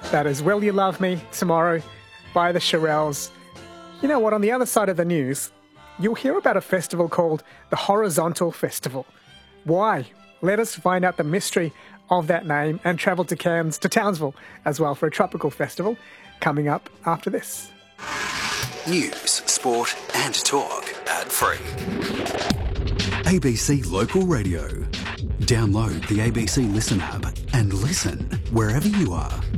That is Will You Love Me Tomorrow by the Shirelles. You know what, on the other side of the news, you'll hear about a festival called the Horizontal Festival. Why? Let us find out the mystery of that name and travel to Cairns, to Townsville as well for a tropical festival coming up after this. News, sport and talk ad-free. ABC Local Radio. Download the ABC Listen app and listen wherever you are.